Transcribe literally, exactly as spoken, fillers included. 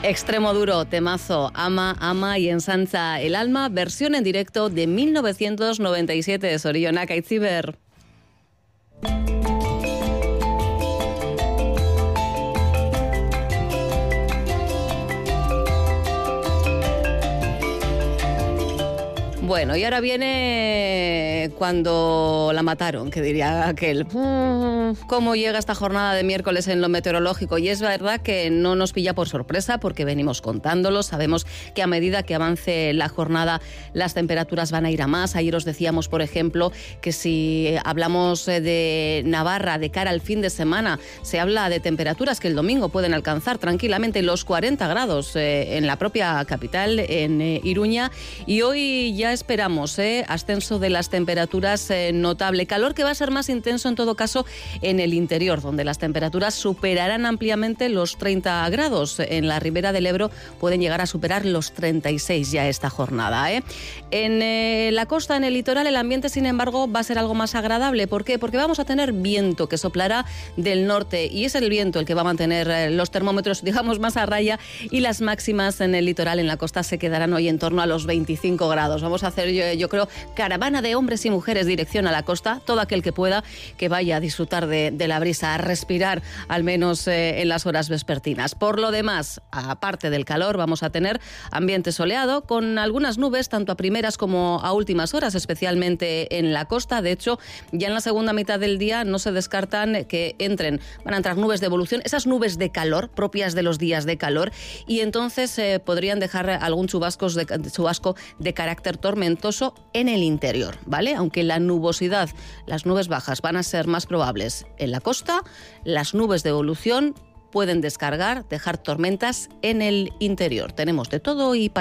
Extremo duro, temazo, ama, ama y ensancha el alma, versión en directo de mil novecientos noventa y siete de Zorionak Aitziber. Bueno, y ahora viene cuando la mataron, que diría aquel. ¿Cómo llega esta jornada de miércoles en lo meteorológico? Y es verdad que no nos pilla por sorpresa porque venimos contándolo. Sabemos que a medida que avance la jornada las temperaturas van a ir a más. Ayer os decíamos, por ejemplo, que si hablamos de Navarra de cara al fin de semana, se habla de temperaturas que el domingo pueden alcanzar tranquilamente los cuarenta grados eh, en la propia capital, en eh, Iruña. Y hoy ya esperamos eh, ascenso de las temperaturas eh, notable. Calor que va a ser más intenso en todo caso en el interior, donde las temperaturas superarán ampliamente los treinta grados. En la ribera del Ebro pueden llegar a superar los treinta y seis ya esta jornada. ¿eh? En eh, la costa, en el litoral, el ambiente, sin embargo, va a ser algo más agradable. ¿Por qué? Porque vamos a tener viento que soplará del norte y es el viento el que va a mantener eh, los termómetros, digamos, más a raya, y las máximas en el litoral, en la costa, se quedarán hoy en torno a los veinticinco grados. Vamos a hacer, yo, yo creo, caravana de hombres y mujeres dirección a la costa. Todo aquel que pueda, que vaya a disfrutar de, de la brisa, a respirar, al menos eh, en las horas vespertinas. Por lo demás, aparte del calor, vamos a tener ambiente soleado, con algunas nubes, tanto a primeras como a últimas horas, especialmente en la costa. De hecho, ya en la segunda mitad del día no se descartan que entren, van a entrar nubes de evolución, esas nubes de calor, propias de los días de calor, y entonces eh, podrían dejar algún chubascos de, chubasco de carácter tormentoso en el interior, ¿vale? Aunque la nubosidad, las nubes bajas van a ser más probables en la costa, las nubes de evolución pueden descargar, dejar tormentas en el interior. Tenemos de todo y para